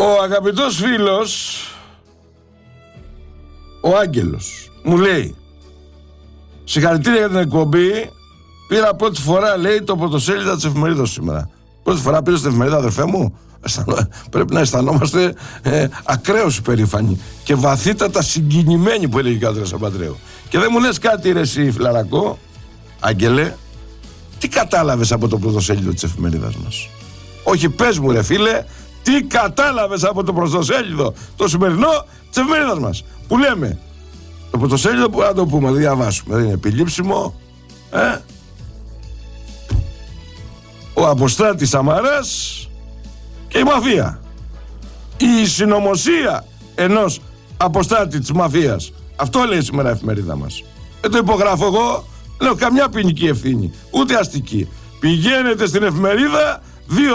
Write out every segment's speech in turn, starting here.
Ο αγαπητός φίλος, ο Άγγελος, μου λέει: συγχαρητήρια για την εκπομπή. Πήρα πρώτη φορά, λέει, το πρωτοσέλιδα της εφημερίδας σήμερα. Πρώτη φορά πήρε στην εφημερίδα, αδερφέ μου. Πρέπει να αισθανόμαστε ακραίως υπερήφανοι και βαθύτατα συγκινημένοι, που έλεγε ο Κάτρας Παντρέου. Και δεν μου λες κάτι, ρε εσύ φιλαρακό, Άγγελε, τι κατάλαβες από το πρωτοσέλιδο της εφημερίδας μας? Όχι, πες μου, ρε φίλε, τι κατάλαβες από το πρωτοσέλιδο το σημερινό της εφημερίδας μας, που λέμε το πρωτοσέλιδο, που να το πούμε, να διαβάσουμε, δεν είναι επιλήψιμο, ο Αποστράτης Σαμαράς και η μαφία, η συνωμοσία ενός αποστάτη της μαφίας. Αυτό λέει σήμερα η εφημερίδα μας. Δεν το υπογράφω εγώ, λέω καμιά ποινική ευθύνη, ούτε αστική. Πηγαίνετε στην εφημερίδα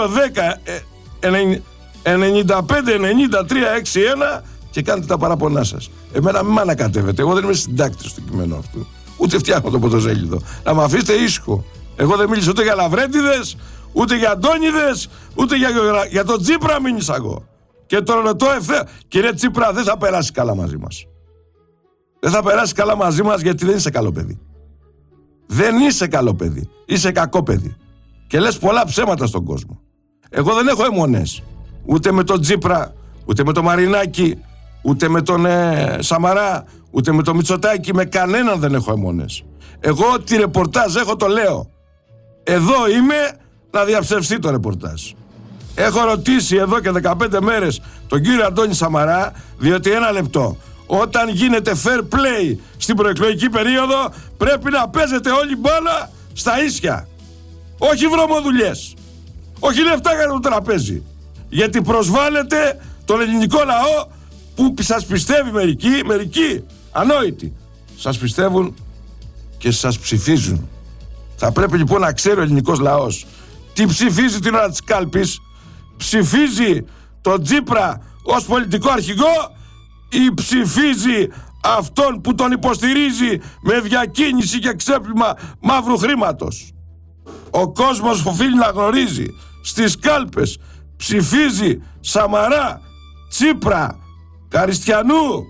2-10-95-93-61 και κάντε τα παραπονά σας. Εμένα μην με ανακατεύετε, εγώ δεν είμαι συντάκτης του κειμένου αυτού, ούτε φτιάχνω το πρωτοσέλιδο. Να με αφήσετε ήσυχο. Εγώ δεν μίλησα ούτε για λαβρέντιδες, ούτε για αντώνιδες, ούτε για τον Τσίπρα μίλησα εγώ. Και το ρωτώ ευθέα, κύριε Τσίπρα, δεν θα περάσει καλά μαζί μας. Δεν θα περάσει καλά μαζί μας, γιατί δεν είσαι καλό παιδί. Δεν είσαι καλό παιδί, είσαι κακό παιδί. Και λες πολλά ψέματα στον κόσμο. Εγώ δεν έχω αιμονές, ούτε με τον Τσίπρα, ούτε με τον Μαρινάκη, ούτε με τον Σαμαρά, ούτε με τον Μητσοτάκη, με κανέναν δεν έχω αιμονές. Εγώ ό,τι ρεπορτάζ έχω το λέω. Εδώ είμαι να διαψευστεί το ρεπορτάζ. Έχω ρωτήσει εδώ και 15 μέρες τον κύριο Αντώνη Σαμαρά, διότι ένα λεπτό, όταν γίνεται fair play στην προεκλογική περίοδο, πρέπει να παίζετε όλη μπάλα στα ίσια. Όχι βρωμοδουλειές, όχι λεφτά για το τραπέζι, γιατί προσβάλλετε τον ελληνικό λαό που σας πιστεύει μερικοί ανόητοι. Σας πιστεύουν και σας ψηφίζουν. Θα πρέπει λοιπόν να ξέρει ο ελληνικός λαός τι ψηφίζει την ώρα της κάλπης. Ψηφίζει τον Τσίπρα ως πολιτικό αρχηγό ή ψηφίζει αυτόν που τον υποστηρίζει με διακίνηση και ξέπλυμα μαύρου χρήματος? Ο κόσμος οφείλει να γνωρίζει. Στις κάλπες ψηφίζει Σαμαρά, Τσίπρα, Καριστιανού,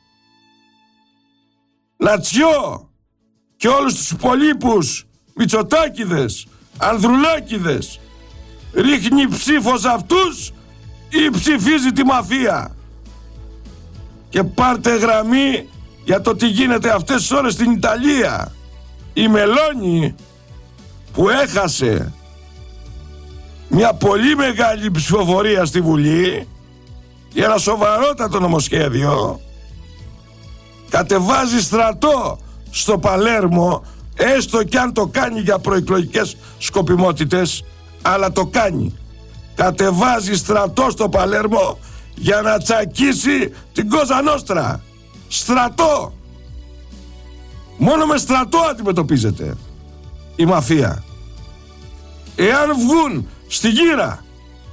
Λατσιό και όλους τους υπολείπους Μητσοτάκηδες, Ανδρουλάκηδες. Ρίχνει ψήφο σε αυτούς ή ψηφίζει τη μαφία? Και πάρτε γραμμή για το τι γίνεται αυτές τις ώρες στην Ιταλία. Η Μελώνη, που έχασε μια πολύ μεγάλη ψηφοφορία στη Βουλή για ένα σοβαρότατο νομοσχέδιο, κατεβάζει στρατό στο Παλέρμο, έστω κι αν το κάνει για προεκλογικές σκοπιμότητες, αλλά το κάνει. Κατεβάζει στρατό στο Παλέρμο για να τσακίσει την Κόζα Νόστρα. Στρατό. Μόνο με στρατό αντιμετωπίζεται η μαφία. Εάν βγουν στη γύρα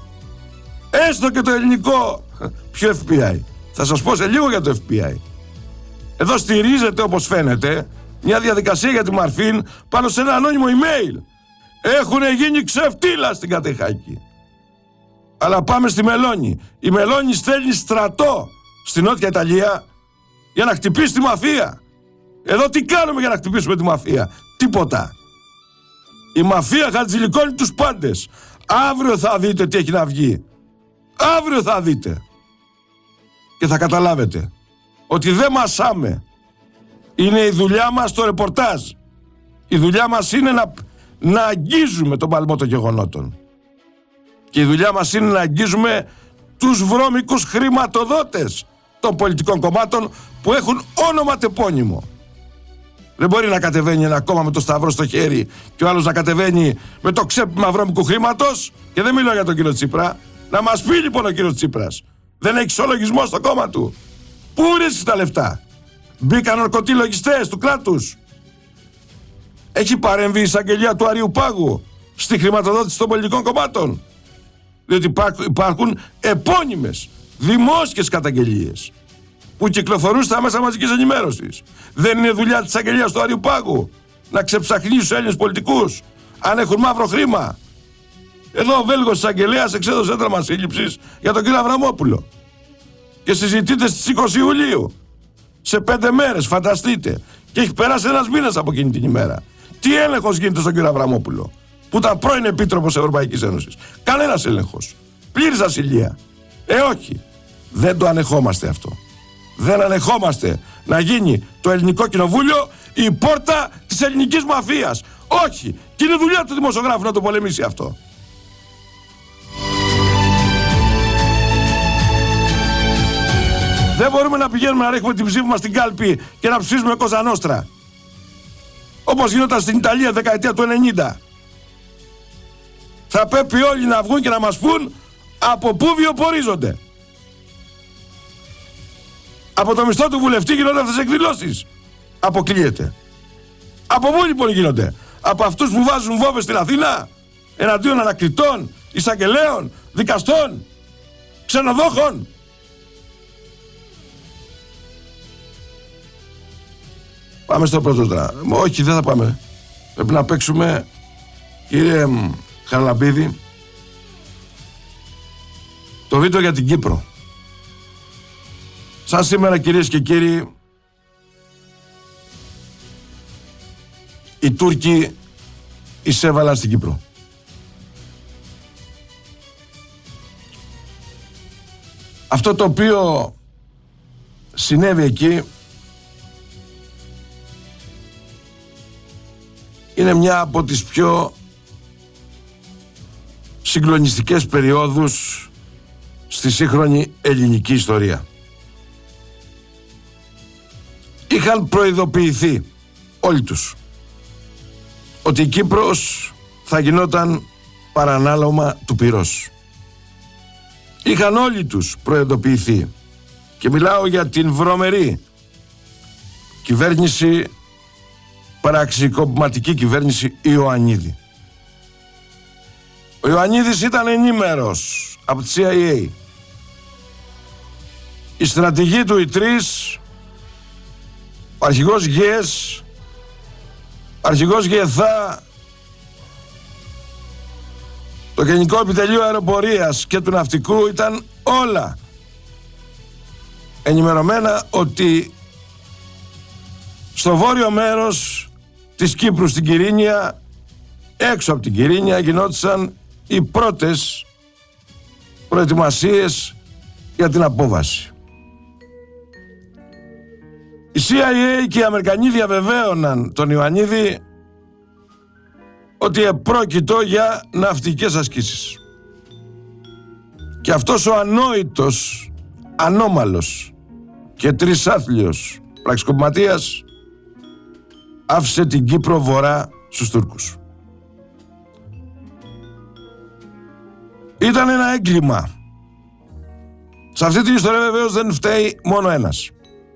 έστω και το ελληνικό, ποιο FBI, θα σας πω σε λίγο για το FBI. Εδώ στηρίζεται, όπως φαίνεται, μια διαδικασία για τη Μαρφίν πάνω σε ένα ανώνυμο email. Έχουν γίνει ξεφτύλα στην Κατεχάκη. Αλλά πάμε στη Μελώνη. Η Μελώνη στέλνει στρατό στη Νότια Ιταλία για να χτυπήσει τη μαφία. Εδώ τι κάνουμε για να χτυπήσουμε τη μαφία? Τίποτα. Η μαφία χατζηλικώνει τους πάντες. Αύριο θα δείτε τι έχει να βγει. Αύριο θα δείτε. Και θα καταλάβετε ότι δεν μασάμε. Είναι η δουλειά μας το ρεπορτάζ. Η δουλειά μας είναι να αγγίζουμε τον παλμό των γεγονότων. Και η δουλειά μας είναι να αγγίζουμε τους βρώμικους χρηματοδότες των πολιτικών κομμάτων που έχουν όνοματεπώνυμο. Δεν μπορεί να κατεβαίνει ένα κόμμα με το σταυρό στο χέρι και ο άλλος να κατεβαίνει με το ξέπλυμα βρώμικου χρήματος. Και δεν μιλώ για τον κύριο Τσίπρα. Να μας πει λοιπόν ο κύριος Τσίπρας, δεν έχει ισολογισμό στο κόμμα του? Πού βρίσκεις τα λεφτά? Μπήκαν ορκωτοί λογιστές του κράτους? Έχει παρέμβει η εισαγγελία του Αριουπάγου στη χρηματοδότηση των πολιτικών κομμάτων? Διότι υπάρχουν επώνυμες δημόσιες καταγγελίες που κυκλοφορούν στα μέσα μαζικής ενημέρωσης. Δεν είναι δουλειά της εισαγγελίας του Αριουπάγου να ξεψαχνίσει τους Έλληνες πολιτικούς αν έχουν μαύρο χρήμα? Εδώ ο Βέλγος εισαγγελέας εξέδωσε ένταλμα σύλληψης για τον κύριο Αβραμόπουλο. Και συζητείται στις 20 Ιουλίου. Σε 5 μέρες, φανταστείτε. Και έχει περάσει ένας μήνας από εκείνη την ημέρα. Τι έλεγχος γίνεται στον κύριο Αβραμόπουλο, που ήταν πρώην Επίτροπος Ευρωπαϊκής Ένωσης? Κανένας έλεγχος. Πλήρης ασυλία. Όχι. Δεν το ανεχόμαστε αυτό. Δεν ανεχόμαστε να γίνει το ελληνικό κοινοβούλιο η πόρτα της ελληνικής μαφίας. Όχι. Και είναι δουλειά του δημοσιογράφου να το πολεμήσει αυτό. Δεν μπορούμε να πηγαίνουμε να ρίχνουμε την ψήφη μας στην κάλπη και να ψηφίσουμε Κόζα Νόστρα, όπως γινόταν στην Ιταλία δεκαετία του 90. Θα πρέπει όλοι να βγουν και να μας πούν από πού βιοπορίζονται. Από το μισθό του βουλευτή γίνονται αυτές τις εκδηλώσεις. Αποκλείεται. Από πού λοιπόν γίνονται? Από αυτούς που βάζουν βόμβες στην Αθήνα εναντίον ανακριτών, εισαγγελέων, δικαστών, ξενοδόχων? Πάμε στο πρώτο τώρα. Όχι, δεν θα πάμε. Πρέπει να παίξουμε, κύριε Χαραλαμπίδη, το βίντεο για την Κύπρο. Σαν σήμερα, κυρίες και κύριοι, οι Τούρκοι εισέβαλαν στην Κύπρο. Αυτό το οποίο συνέβη εκεί είναι μια από τις πιο συγκλονιστικές περιόδους στη σύγχρονη ελληνική ιστορία. Είχαν προειδοποιηθεί όλοι τους ότι η Κύπρος θα γινόταν παρανάλωμα του πυρός. Είχαν όλοι τους προειδοποιηθεί, και μιλάω για την βρωμερή κυβέρνηση, παραξικοπηματική κυβέρνηση Ιωαννίδη. Ο Ιωαννίδης ήταν ενήμερος από τη CIA. Η στρατηγή του, οι τρεις, ο αρχηγός ΓΕΣ, ο αρχηγός ΓΕΘΑ, το Γενικό Επιτελείο Αεροπορίας και του Ναυτικού, ήταν όλα ενημερωμένα ότι στο βόρειο μέρος της Κύπρου, στην Κυρίνια, έξω από την Κυρίνια, γινόντουσαν οι πρώτες προετοιμασίες για την απόβαση. Η CIA και οι Αμερικανοί διαβεβαίωναν τον Ιωαννίδη ότι επρόκειτο για ναυτικές ασκήσεις. Και αυτός ο ανόητος, ανώμαλος και τρισάθλιος πραξικοπηματίας άφησε την Κύπρο βορρά στους Τούρκους. Ήταν ένα έγκλημα. Σε αυτή την ιστορία βεβαίως δεν φταίει μόνο ένας.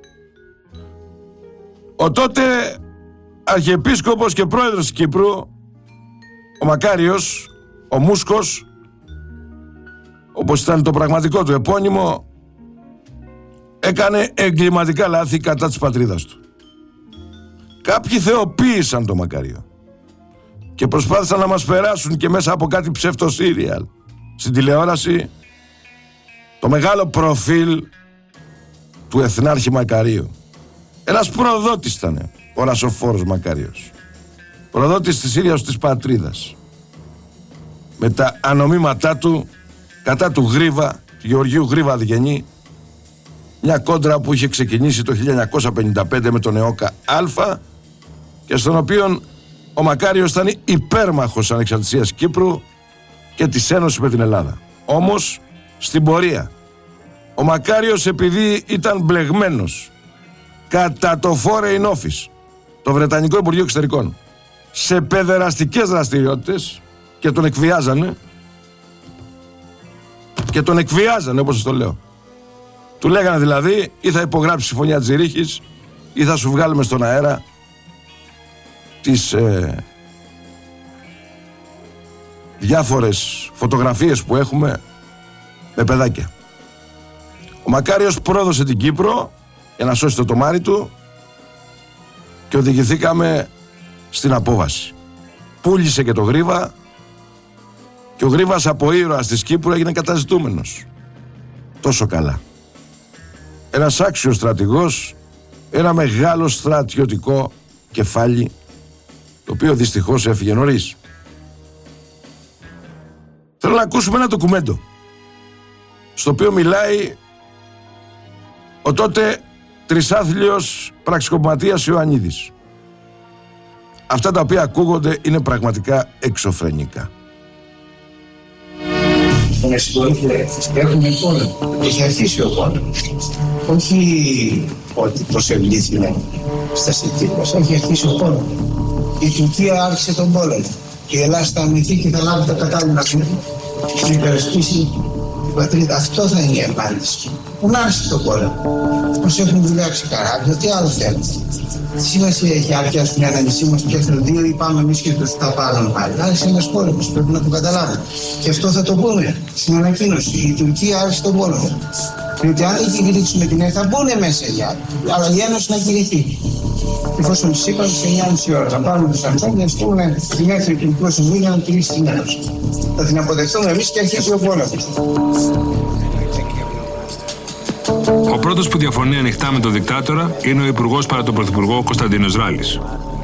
Ο τότε αρχιεπίσκοπος και πρόεδρος της Κύπρου, ο Μακάριος, ο Μούσκος, όπως ήταν το πραγματικό του επώνυμο, έκανε εγκληματικά λάθη κατά της πατρίδας του. Κάποιοι θεοποίησαν το Μακάριο και προσπάθησαν να μας περάσουν και μέσα από κάτι ψευτοσύριαλ στην τηλεόραση το μεγάλο προφίλ του Εθνάρχη Μακαρίου. Ένας προδότης ήταν ο Ρασοφόρος Μακάριος, προδότης της ίδιας της πατρίδας, με τα ανομήματά του κατά του Γρίβα, του Γεωργίου Γρίβα Διγενή, μια κόντρα που είχε ξεκινήσει το 1955 με τον ΕΟΚΑ Α και στον οποίο ο Μακάριος ήταν υπέρμαχος ανεξαρτησίας Κύπρου και της ένωσης με την Ελλάδα. Όμως στην πορεία ο Μακάριος, επειδή ήταν μπλεγμένος κατά το Foreign Office, το Βρετανικό Υπουργείο Εξωτερικών, σε παιδεραστικές δραστηριότητες, και τον εκβιάζανε, όπως σας το λέω. Του λέγανε δηλαδή, ή θα υπογράψει συμφωνία της Ζηρίχης ή θα σου βγάλουμε στον αέρα τις διάφορες φωτογραφίες που έχουμε με παιδάκια. Ο Μακάριος πρόδωσε την Κύπρο για να σώσει το τομάρι του και οδηγηθήκαμε στην απόβαση. Πούλησε και το Γρίβα Και ο Γρίβας από ήρωας της Κύπρου έγινε καταζητούμενος. Τόσο καλά. Ένας άξιος στρατηγός, ένα μεγάλο στρατιωτικό κεφάλι, το οποίο δυστυχώς έφυγε νωρίς. Θέλω να ακούσουμε ένα ντοκουμέντο, στο οποίο μιλάει ο τότε τρισάθλιος πραξικοπηματίας Ιωαννίδης. Αυτά τα οποία ακούγονται είναι πραγματικά εξωφρενικά. Με συγχωρείτε, έχουμε πόλεμο. Έχει αρχίσει ο πόλεμος. Όχι ότι προσευλήθημε στα σιτήρια μας. Έχει αρχίσει ο πόλεμος. Η Τουρκία άρχισε τον πόλεμο. Η Ελλάδα θα αμυνθεί και θα λάβει τα κατάλληλα μέτρα και υπερασπίσει την πατρίδα. Αυτό θα είναι η απάντηση. Πού άρχισε τον πόλεμο. Μας έχουν δουλέψει καράβια. Τι άλλο θέλουμε. Τι σημασία έχει αν πιάσουν ένα νησί μας, πιάσουν δύο ή πάμε εμείς και τους τα πάρουν πάλι. Άρχισε ένας πόλεμος, πρέπει να το καταλάβουμε. Και αυτό θα το πούμε στην ανακοίνωση. Η Τουρκία άρχισε τον πόλεμο. Διότι αν δεν κηρύξουμε την θα μπουν μέσα για αλλά η Ένωση να κηρυχθεί. Εφόσον τους είπαμε σε 9,5 ώρα, θα πάρουμε τους ανθρώπους και να στείλουμε την έθνη του Υπουργού Συμβούλου να κηρύξει την Ένωση. Θα την αποδεχτούμε εμείς και αρχίσει ο πόλεμος. Ο πρώτος που διαφωνεί ανοιχτά με τον δικτάτορα είναι ο Υπουργός παρά τον Πρωθυπουργό Κωνσταντίνος Ράλης.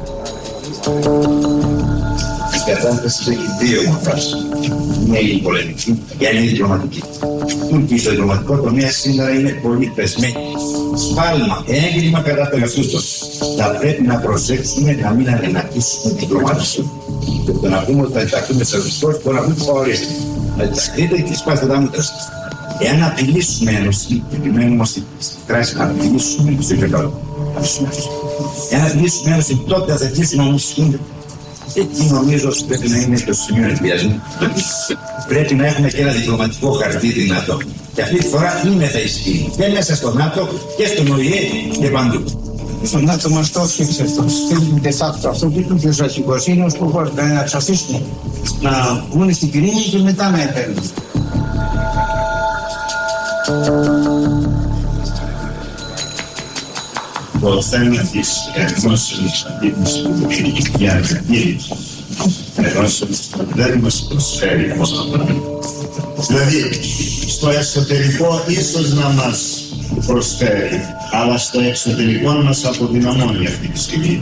Η κατάσταση έχει δύο μορφές. Μια είναι η πολεμική και άλλη είναι η διπλωματική. Και στο διπλωματικό τομέα σήμερα είναι πολύ πεσμένη. Σφάλμα, έγκλημα κατά των εαυτούς. Θα πρέπει να προσέξουμε να μην ανενακίσουμε την διπλωματική. Το να πούμε ότι θα ενταχθούμε σε αριστερούς, μπορεί να πούμε ότι θα ενταχθείτε και σπάστε τα μούτρα σας. Εάν απειλήσουμε ένωση, επιμένουμε όμως στην κράση να απειλήσουμε στο υπερκαλό. Εάν απειλήσουμε ένωση, τότε θα αρχίσει να ομισθούν. Εκεί νομίζω ότι πρέπει να είναι το σημείο ενθουσιασμού. Πρέπει να έχουμε και ένα διπλωματικό χαρτί δυνατό. Και αυτή τη φορά είναι θα ισχύει και μέσα στο ΝΑΤΟ και στον ΟΗΕ και παντού. Στο ΝΑΤΟ μας το έφτιαξε αυτό. Θέλουμε de facto αυτό που είπε και ο Ζαχικός είναι ο σκοπός να τους αφήσουμε να βγουν στην Κυρίνη και μετά να επέμβουν. Το θέμα της γνώσης αντίπνησης για διαχείριση γνώσης δεν μας προσφέρει όμως. Δηλαδή, στο εσωτερικό ίσως να μας προσφέρει, αλλά στο εξωτερικό μας αποδυναμώνει αυτή τη στιγμή.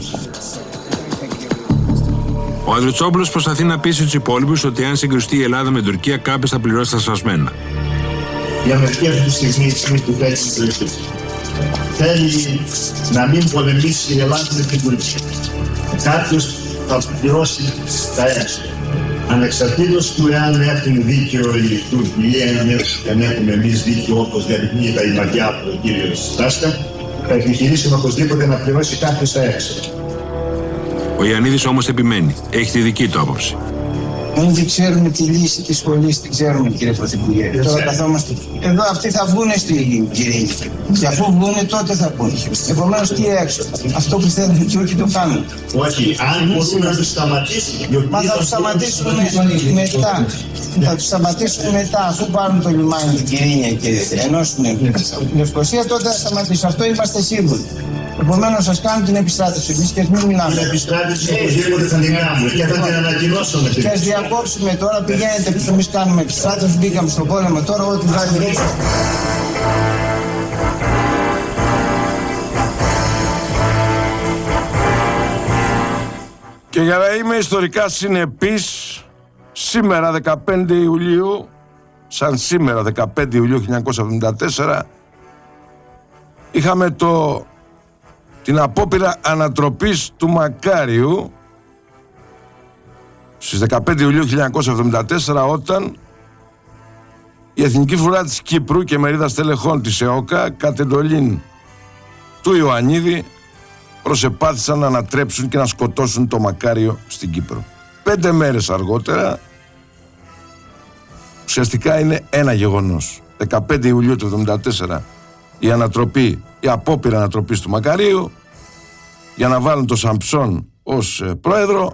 Ο Ανδριτσόπουλος προσπαθεί να πείσει τους υπόλοιπους ότι αν συγκρουστεί η Ελλάδα με την Τουρκία, κάποιος θα πληρώσει τα σπασμένα. Η Αμερική αυτή τη στιγμή του τέτοιου θέλει να μην πολεμήσει η Ελλάδα με την Τουρκία. Κάποιος θα πληρώσει τα έξοδα. Ανεξαρτήτως του εάν έχουν δίκιο οι Τούρκοι ή αν έχουμε εμείς δίκιο όπως διαδεικνύεται η μαγιά από τον κύριο Στάσκα, θα επιχειρήσουμε οπωσδήποτε να πληρώσει κάποιος τα έξοδα. Ο Ιωαννίδης όμως επιμένει. Έχει τη δική του άποψη. Αν δεν ξέρουμε τη λύση της σχολής, την ξέρουμε κύριε Πρωθυπουργέ. Τώρα καθόμαστε. Εδώ αυτοί θα βγουν στην Κυρίνη. Και αφού βγουν τότε θα βγουν. Επομένως τι έξω. Αυτό που θέλουν οι Τούρκοι το κάνουν. Όχι, αν μπορούν να τους σταματήσουν. Μα θα τους σταματήσουμε μετά. Θα τους σταματήσουμε μετά. Αφού πάρουν το λιμάνι την Κυρίνη και ενώσουν την Λευκοσία, τότε θα σταματήσουν. Αυτό είμαστε σίγουροι. Επομένως, σας κάνουν την επιστράτευση. Εμείς και μην μιλάμε. Την επιστράτευση οπωσδήποτε θα την κάνουμε και θα την ανακοινώσουμε. Και ας διακόψουμε τώρα, πηγαίνετε που εμείς κάνουμε επιστράτευση, μπήκαμε στον πόλεμο τώρα, ό,τι βγάζει ρίξω. Και για να είμαι ιστορικά συνεπής, σήμερα 15 Ιουλίου, σαν σήμερα 15 Ιουλίου 1974, είχαμε την απόπειρα ανατροπής του Μακάριου στις 15 Ιουλίου 1974, όταν η Εθνική Φρουρά της Κύπρου και μερίδα στελεχών της ΕΟΚΑ κατ' εντολήν του Ιωαννίδη προσεπάθησαν να ανατρέψουν και να σκοτώσουν το Μακάριο στην Κύπρο. 5 μέρες αργότερα, ουσιαστικά είναι ένα γεγονός. 15 Ιουλίου του 1974 η απόπειρα ανατροπής του Μακαρίου για να βάλουν τον Σαμψόν ως πρόεδρο,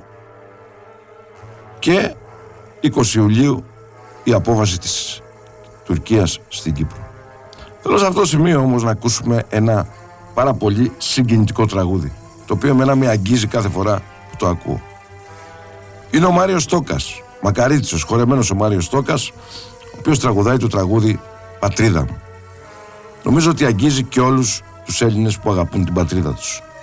και 20 Ιουλίου η απόφαση της Τουρκίας στην Κύπρο. Θέλω σε αυτό το σημείο όμως να ακούσουμε ένα πάρα πολύ συγκινητικό τραγούδι, το οποίο εμένα με αγγίζει κάθε φορά που το ακούω. Είναι ο Μάριος Τόκας Μακαρίτης, ο σχολεμένος ο Μάριος Στόκας, ο οποίος τραγουδάει το τραγούδι «Πατρίδα μου». Νομίζω ότι αγγίζει και όλους τους Έλληνες που αγαπούν την πατρίδα τους.